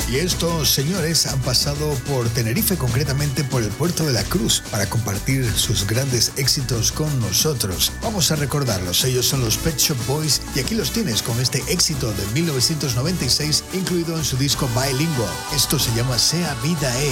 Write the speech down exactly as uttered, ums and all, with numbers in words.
Y estos señores han pasado por Tenerife, concretamente por el Puerto de la Cruz, para compartir sus grandes éxitos con nosotros. Vamos a recordarlos, ellos son los Pet Shop Boys y aquí los tienes con este éxito de mil novecientos noventa y seis incluido en su disco Bilingual. Esto se llama Sea Vida Es.